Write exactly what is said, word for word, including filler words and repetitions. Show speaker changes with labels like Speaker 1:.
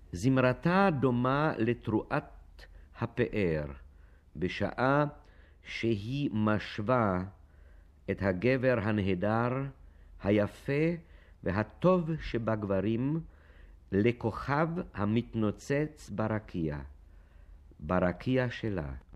Speaker 1: זמרתה דומה לתרועת הפאר, בשעה שהיא משווה את הגבר הנהדר, היפה והטוב שבגברים, לכוכב המתנוצץ ברקיע, ברקיע שלה.